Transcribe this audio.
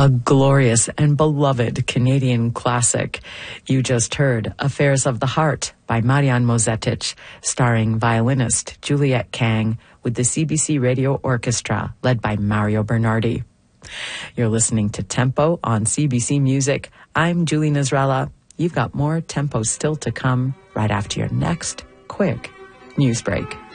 A glorious and beloved Canadian classic. You just heard Affairs of the Heart by Marian Mozetic, starring violinist Juliette Kang with the CBC Radio Orchestra, led by Mario Bernardi. You're listening to Tempo on CBC Music. I'm Julie Nazrella. You've got more Tempo still to come right after your next quick news break.